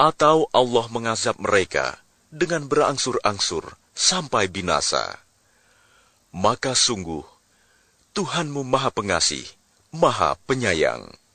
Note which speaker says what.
Speaker 1: atau Allah mengazab mereka dengan berangsur-angsur sampai binasa. Maka sungguh, Tuhanmu Maha Pengasih, Maha Penyayang.